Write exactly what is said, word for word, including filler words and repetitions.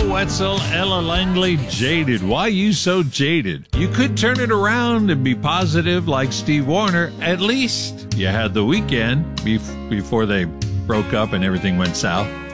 Wetzel, Ella Langley, Jaded. Why you so jaded? You could turn it around and be positive like Steve Wariner. At least you had the weekend bef- before they broke up and everything went south.